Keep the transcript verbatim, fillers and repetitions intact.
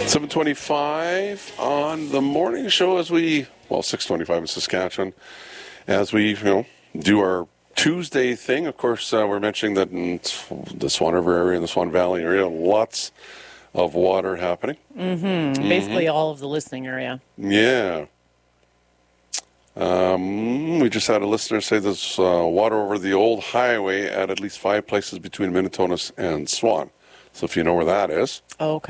seven twenty-five on the morning show as we, well, six twenty-five in Saskatchewan, as we, you know, do our Tuesday thing. Of course, uh, we're mentioning that in the Swan River area and the Swan Valley area, lots of water happening. Mm-hmm. Mm-hmm. Basically all of the listening area. Yeah. Um, we just had a listener say there's uh, water over the old highway at at least five places between Minitonas and Swan. So if you know where that is. Okay.